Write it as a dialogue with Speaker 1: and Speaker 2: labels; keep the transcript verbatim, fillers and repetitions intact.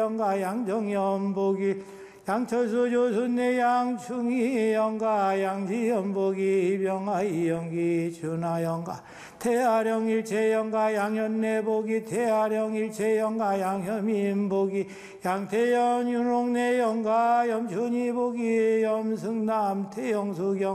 Speaker 1: 영가 양정연복이 양철수 조순내 양충이 영가 양지연복이 병아이 영기 준하 영가 태아령 일체 영가 양현내복이 태아령 일체 영가 양현민복이 양태연 윤홍내 영가 염춘이복이 염승남 태영숙 영